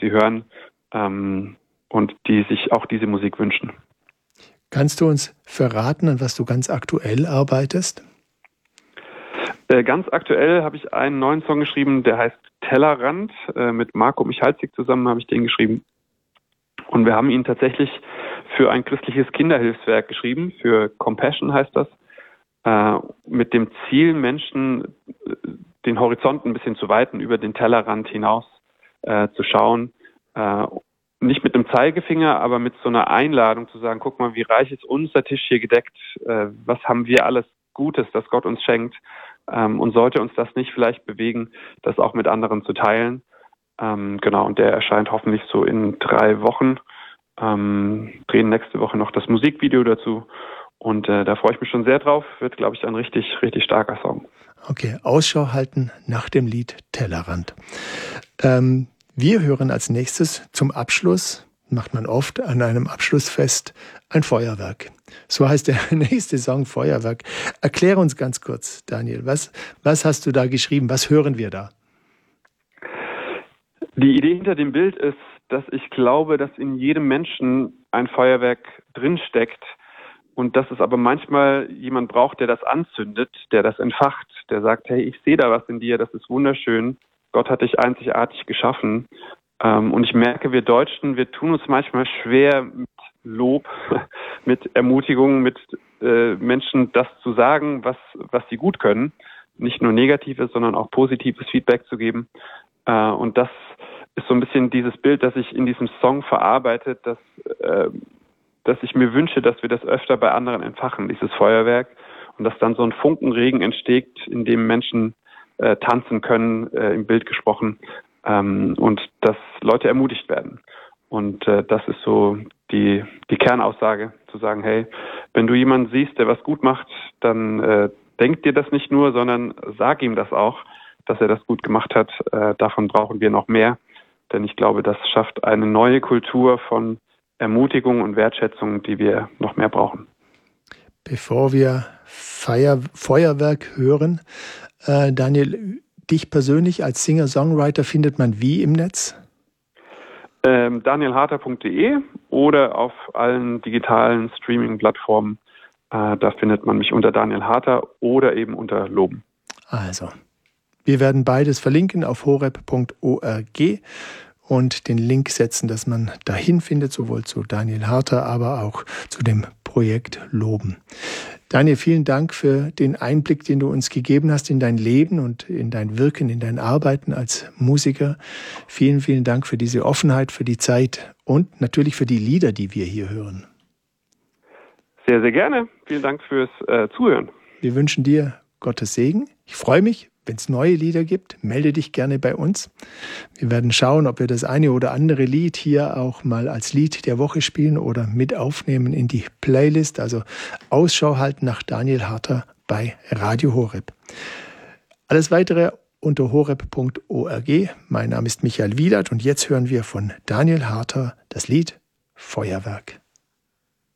sie hören und die sich auch diese Musik wünschen. Kannst du uns verraten, an was du ganz aktuell arbeitest? Ganz aktuell habe ich einen neuen Song geschrieben, der heißt Tellerrand. Mit Marco Michalzik zusammen habe ich den geschrieben. Und wir haben ihn tatsächlich für ein christliches Kinderhilfswerk geschrieben, für Compassion heißt das, mit dem Ziel, Menschen den Horizont ein bisschen zu weiten, über den Tellerrand hinaus zu schauen. Nicht mit einem Zeigefinger, aber mit so einer Einladung zu sagen, guck mal, wie reich ist unser Tisch hier gedeckt, was haben wir alles Gutes, das Gott uns schenkt, und sollte uns das nicht vielleicht bewegen, das auch mit anderen zu teilen. Genau, und der erscheint hoffentlich so in 3 Wochen, drehen nächste Woche noch das Musikvideo dazu und da freue ich mich schon sehr drauf, wird, glaube ich, ein richtig, richtig starker Song. Okay, Ausschau halten nach dem Lied Tellerrand. Wir hören als nächstes zum Abschluss, macht man oft an einem Abschlussfest, ein Feuerwerk. So heißt der nächste Song, Feuerwerk. Erkläre uns ganz kurz, Daniel, was hast du da geschrieben? Was hören wir da? Die Idee hinter dem Bild ist, dass ich glaube, dass in jedem Menschen ein Feuerwerk drinsteckt und dass es aber manchmal jemand braucht, der das anzündet, der das entfacht, der sagt, hey, ich sehe da was in dir, das ist wunderschön. Gott hat dich einzigartig geschaffen. Und ich merke, wir Deutschen, wir tun uns manchmal schwer mit Lob, mit Ermutigung, mit Menschen das zu sagen, was sie gut können. Nicht nur negatives, sondern auch positives Feedback zu geben. Und das ist so ein bisschen dieses Bild, das ich in diesem Song verarbeite, dass ich mir wünsche, dass wir das öfter bei anderen entfachen, dieses Feuerwerk. Und dass dann so ein Funkenregen entsteht, in dem Menschen tanzen können, im Bild gesprochen, und dass Leute ermutigt werden. Und das ist so die Kernaussage, zu sagen, hey, wenn du jemanden siehst, der was gut macht, dann denk dir das nicht nur, sondern sag ihm das auch, dass er das gut gemacht hat. Davon brauchen wir noch mehr, denn ich glaube, das schafft eine neue Kultur von Ermutigung und Wertschätzung, die wir noch mehr brauchen. Bevor wir Feuerwerk hören, Daniel, dich persönlich als Singer-Songwriter findet man wie im Netz? danielharter.de oder auf allen digitalen Streaming-Plattformen. Da findet man mich unter Daniel Harter oder eben unter Loben. Also, wir werden beides verlinken auf horeb.org und den Link setzen, dass man dahin findet, sowohl zu Daniel Harter, aber auch zu dem Projekt Loben. Daniel, vielen Dank für den Einblick, den du uns gegeben hast in dein Leben und in dein Wirken, in dein Arbeiten als Musiker. Vielen, vielen Dank für diese Offenheit, für die Zeit und natürlich für die Lieder, die wir hier hören. Sehr, sehr gerne. Vielen Dank fürs Zuhören. Wir wünschen dir Gottes Segen. Ich freue mich, wenn es neue Lieder gibt, melde dich gerne bei uns. Wir werden schauen, ob wir das eine oder andere Lied hier auch mal als Lied der Woche spielen oder mit aufnehmen in die Playlist. Also Ausschau halten nach Daniel Harter bei Radio Horeb. Alles Weitere unter horeb.org. Mein Name ist Michael Wielert und jetzt hören wir von Daniel Harter das Lied Feuerwerk.